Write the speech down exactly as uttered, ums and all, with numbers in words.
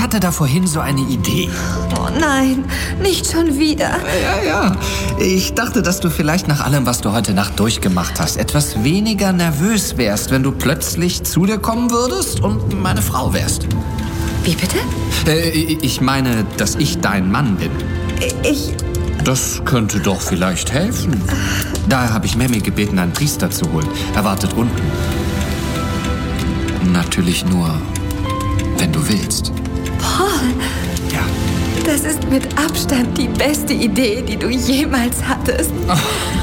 hatte da vorhin so eine Idee. Oh nein, nicht schon wieder. Ja, ja. Ich dachte, dass du vielleicht nach allem, was du heute Nacht durchgemacht hast, etwas weniger nervös wärst, wenn du plötzlich zu dir kommen würdest und meine Frau wärst. Wie bitte? Äh, ich meine, dass ich dein Mann bin. Ich... Das könnte doch vielleicht helfen. Daher habe ich Memmi gebeten, einen Priester zu holen. Er wartet unten. Natürlich nur, wenn du willst. Paul, Ja. das ist mit Abstand die beste Idee, die du jemals hattest. Oh,